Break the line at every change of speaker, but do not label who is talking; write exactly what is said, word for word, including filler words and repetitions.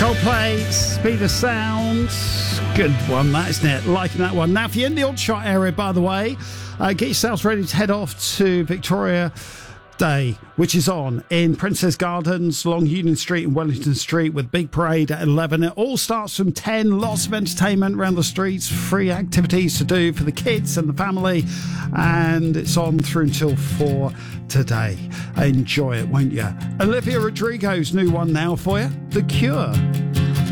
Coldplay, Speed of Sound. Good one, that, isn't it? Liking that one. Now, if you're in the Aldershot area, by the way, uh, get yourselves ready to head off to Victoria Day, which is on in Princess Gardens, along Union Street and Wellington Street, with big parade at eleven. It all starts from ten. Lots of entertainment around the streets, free activities to do for the kids and the family, and it's on through until four today. Enjoy it, won't you? Olivia Rodrigo's new one now for you, The Cure.